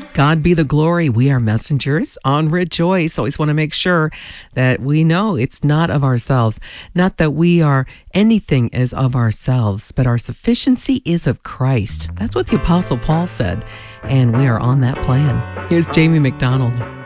God be the glory. We are messengers on Rejoice. Always want to make sure that we know it's not of ourselves, not that we are anything is of ourselves, but our sufficiency is of Christ. That's what the Apostle Paul said, and we are on that plan. Here's Jamie McDonald.